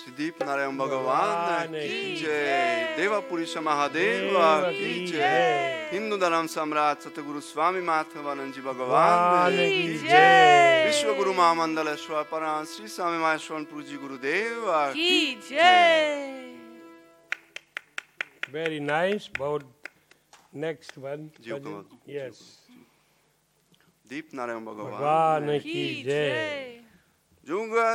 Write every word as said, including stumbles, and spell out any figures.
श्री दीप नारायण भगवान भगवान की की जय। देवापुरुष महादेव देव की की जय। जय। हिंदू धर्म सम्राट सतगुरु स्वामी माधवानंद जी भगवान भगवान की की जय। जय। विश्व गुरु महामंडलेश्वर परां श्री स्वामी माहेश्वर जी गुरुदेव की जय। Very nice. About next one. जीव Bhajan. कमल। Yes. दीप नारायण भगवान भगवान की की जय। जय। जुग